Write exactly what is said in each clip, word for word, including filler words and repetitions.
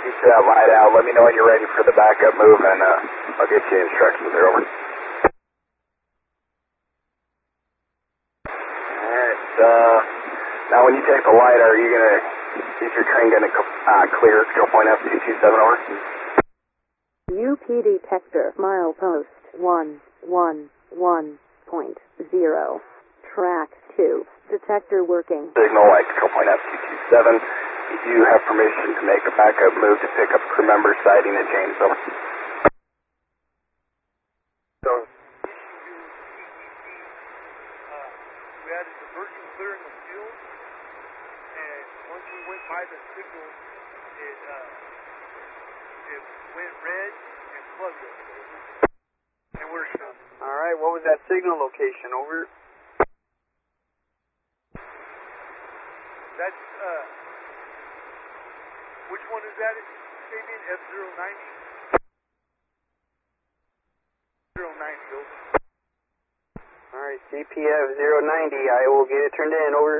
you to that light out. Let me know when you're ready for the backup move, and uh, I'll get you instructions there. Over. Alright, uh, now when you take the light, are you going to, is your train going to uh, clear control point F two two seven, over? U P detector, milepost one one one point zero. Track two. Detector working. Signal light, control point F two two seven. You do have permission to make a backup move to pick up crew member sighting at James, over. So, uh, we had a diversion clearing the fuel, and once we went by the signal, it, uh, it went red and plugged us. And we're done. Alright, what was that signal location? Over. That's, uh, which one is that? Fabian, F zero ninety? zero ninety, over. Alright, C P F zero ninety, I will get it turned in, over.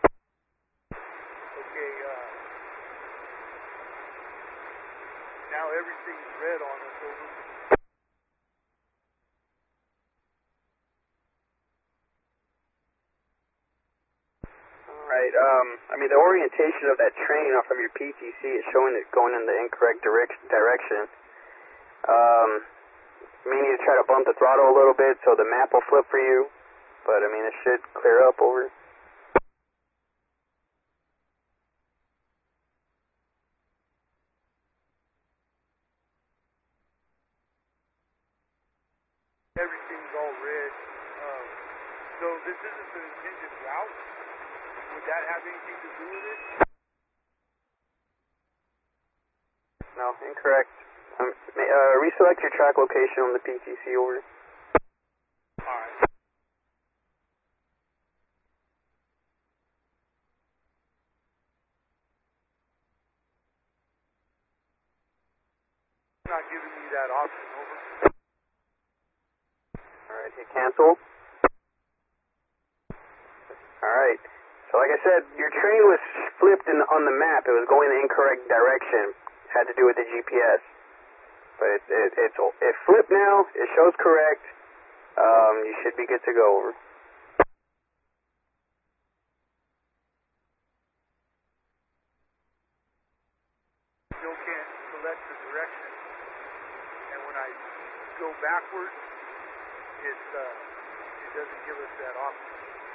Okay, uh, now everything's red on us, over. Alright, um, I mean, the orientation of that train off of your P T C is showing it going in the incorrect direct direction. Um, you may need to try to bump the throttle a little bit so the map will flip for you, but I mean, it should clear up, over. Everything's all red. Um, so this isn't the intended route. Would that have anything to do with it? No, incorrect. Um, may, uh, reselect your track location on the P T C, over. Alright. Not giving me that option, over. Alright, hit cancel. Alright, so like I said, your train was flipped in, on the map. It was going the incorrect direction. It had to do with the G P S. But it, it, it's, it flipped now. It shows correct. Um, you should be good to go, over. Still can't select the direction. And when I go backwards, it, uh, it doesn't give us that option.